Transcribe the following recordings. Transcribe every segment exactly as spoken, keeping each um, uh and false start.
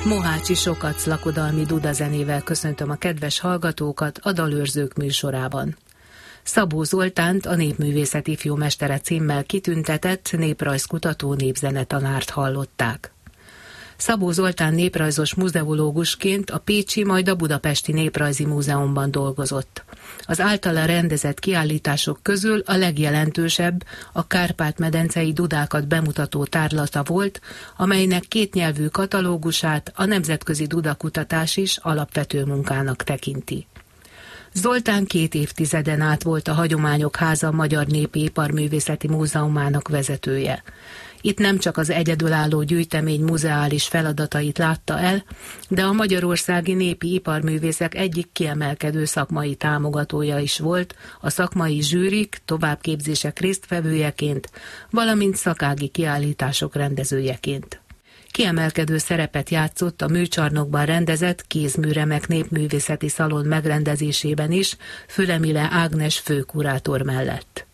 Mohácsi Sokac lakodalmi dudazenével köszöntöm a kedves hallgatókat a Dalőrzők műsorában. Szabó Zoltánt, a Népművészet ifjúmestere címmel kitüntetett néprajzkutató népzenetanárt hallották. Szabó Zoltán néprajzos muzeológusként a pécsi, majd a budapesti Néprajzi Múzeumban dolgozott. Az általa rendezett kiállítások közül a legjelentősebb a Kárpát-medencei dudákat bemutató tárlata volt, amelynek kétnyelvű katalógusát a nemzetközi dudakutatás is alapvető munkának tekinti. Zoltán két évtizeden át volt a Hagyományok Háza Magyar Népi Iparművészeti Múzeumának vezetője. Itt nem csak az egyedülálló gyűjtemény muzeális feladatait látta el, de a magyarországi népi iparművészek egyik kiemelkedő szakmai támogatója is volt, a szakmai zsűrik, továbbképzések résztvevőjeként, valamint szakági kiállítások rendezőjeként. Kiemelkedő szerepet játszott a műcsarnokban rendezett kézműremek népművészeti szalon megrendezésében is, Fülemile Ágnes főkurátor mellett.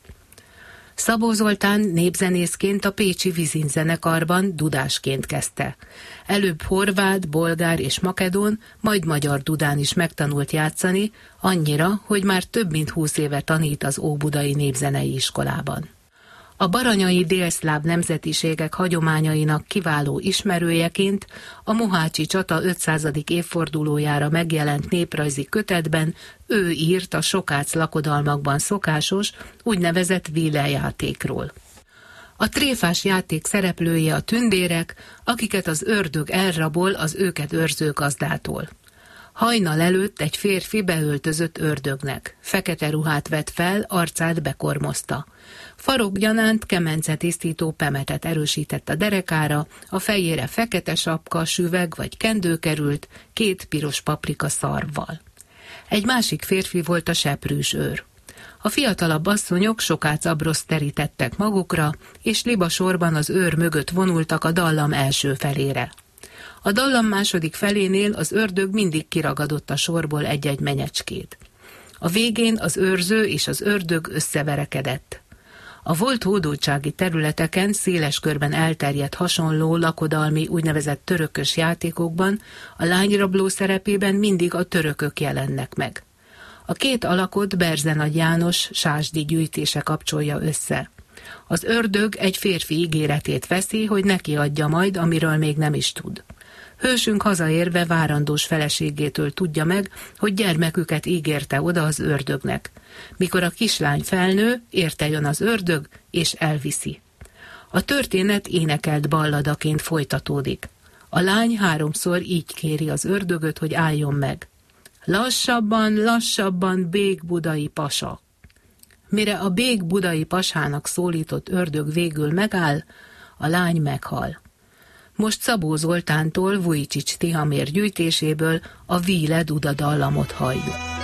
Szabó Zoltán népzenészként a pécsi Vizin zenekarban dudásként kezdte. Előbb horvát, bolgár és makedón, majd magyar dudán is megtanult játszani, annyira, hogy már több mint húsz éve tanít az Óbudai Népzenei Iskolában. A baranyai délszláv nemzetiségek hagyományainak kiváló ismerőjeként a mohácsi csata ötszázadik évfordulójára megjelent néprajzi kötetben ő írt a Sokác lakodalmakban szokásos, úgynevezett vílejátékról. A tréfás játék szereplője a tündérek, akiket az ördög elrabol az őket őrző gazdától. Hajnal előtt egy férfi beöltözött ördögnek, fekete ruhát vett fel, arcát bekormozta. Farokgyanánt kemence tisztító pemetet erősített a derekára, a fejére fekete sapka, süveg vagy kendő került, két piros paprika szarvval. Egy másik férfi volt a seprűs őr. A fiatalabb asszonyok Sokác abroszt terítettek magukra, és libasorban az őr mögött vonultak a dallam első felére. A dallam második felénél az ördög mindig kiragadott a sorból egy-egy menyecskét. A végén az őrző és az ördög összeverekedett. A volt hódoltsági területeken széles körben elterjedt hasonló lakodalmi úgynevezett törökös játékokban a lányrabló szerepében mindig a törökök jelennek meg. A két alakot Berzenagy János sásdi gyűjtése kapcsolja össze. Az ördög egy férfi ígéretét veszi, hogy neki adja majd, amiről még nem is tud. Hősünk hazaérve várandós feleségétől tudja meg, hogy gyermeküket ígérte oda az ördögnek. Mikor a kislány felnő, érte jön az ördög, és elviszi. A történet énekelt balladaként folytatódik. A lány háromszor így kéri az ördögöt, hogy álljon meg. Lassabban, lassabban, bég budai pasa. Mire a bég budai pasának szólított ördög végül megáll, a lány meghal. Most Szabó Zoltántól Vujicics Tihamér gyűjtéséből a Víle Duda dallamot halljuk.